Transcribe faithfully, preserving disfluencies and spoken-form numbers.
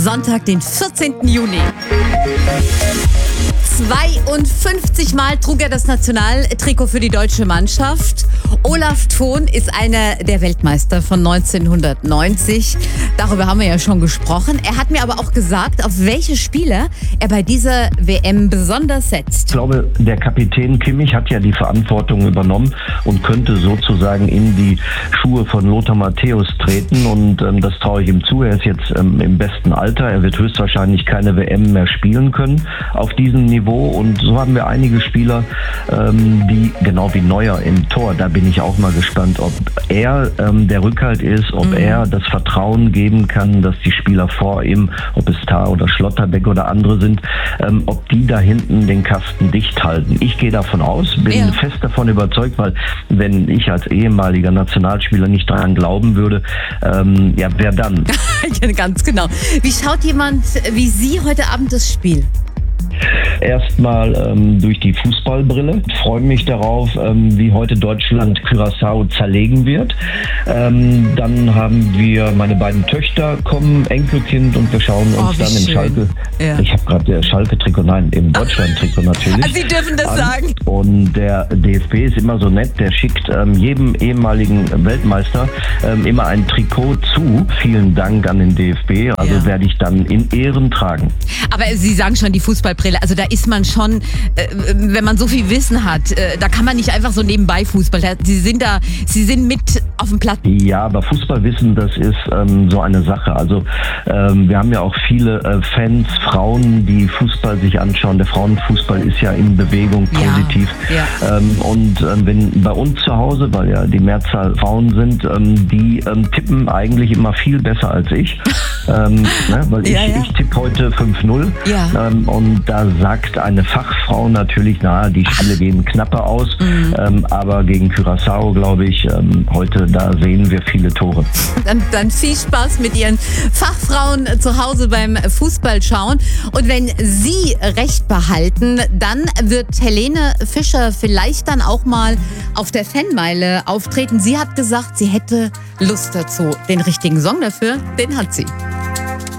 Sonntag, den vierzehnten Juni. zweiundfünfzig Mal trug er das Nationaltrikot für die deutsche Mannschaft. Olaf Thon ist einer der Weltmeister von neunzehnhundertneunzig. Darüber haben wir ja schon gesprochen. Er hat mir aber auch gesagt, auf welche Spieler er bei dieser W M besonders setzt. Ich glaube, der Kapitän Kimmich hat ja die Verantwortung übernommen und könnte sozusagen in die Schuhe von Lothar Matthäus treten. Und ähm, das traue ich ihm zu. Er ist jetzt ähm, im besten Alter. Er wird höchstwahrscheinlich keine W M mehr spielen können auf diesem Niveau. Und so haben wir einige Spieler, ähm, die genau wie Neuer im Tor, da bin ich auch mal gespannt, ob er ähm, der Rückhalt ist, ob mhm. er das Vertrauen geben kann, dass die Spieler vor ihm, ob es Tah oder Schlotterbeck oder andere sind, ähm, ob die da hinten den Kasten dicht halten. Ich gehe davon aus, bin ja. fest davon überzeugt, weil wenn ich als ehemaliger Nationalspieler nicht daran glauben würde, ähm, ja, wer dann? Ganz genau. Wie schaut jemand wie Sie heute Abend das Spiel? Erstmal ähm, durch die Fußballbrille. Ich freue mich darauf, ähm, wie heute Deutschland Curaçao zerlegen wird. Ähm, dann haben wir meine beiden Töchter kommen, Enkelkind, und wir schauen uns oh, dann im schön. Schalke, ja. ich habe gerade der Schalke-Trikot, nein, im Deutschland-Trikot natürlich. Also Sie dürfen das an. sagen. Und der D F B ist immer so nett, der schickt ähm, jedem ehemaligen Weltmeister ähm, immer ein Trikot zu. Vielen Dank an den D F B, also ja. werde ich dann in Ehren tragen. Aber Sie sagen schon die Fußballbrille, also da ist man schon, äh, wenn man so viel Wissen hat, äh, da kann man nicht einfach so nebenbei Fußball. Sie sind da, Sie sind mit auf dem Platz. Ja, aber Fußballwissen, das ist ähm, so eine Sache. Also ähm, wir haben ja auch viele äh, Fans, Frauen, die Fußball sich anschauen. Der Frauenfußball ist ja in Bewegung, positiv. Ja, ja. Ähm, und ähm, wenn bei uns zu Hause, weil ja die Mehrzahl Frauen sind, ähm, die ähm, tippen eigentlich immer viel besser als ich. ähm, ne, weil ich, ja, ja. ich tippe heute fünf null. Ja. Ähm, und da sagt eine Fachfrau natürlich, na, die Spiele gehen knapper aus, mhm. ähm, aber gegen Curaçao, glaube ich, ähm, heute, da sehen wir viele Tore. Dann, dann viel Spaß mit Ihren Fachfrauen zu Hause beim Fußball schauen. Und wenn Sie recht behalten, dann wird Helene Fischer vielleicht dann auch mal auf der Fanmeile auftreten. Sie hat gesagt, sie hätte Lust dazu. Den richtigen Song dafür, den hat sie.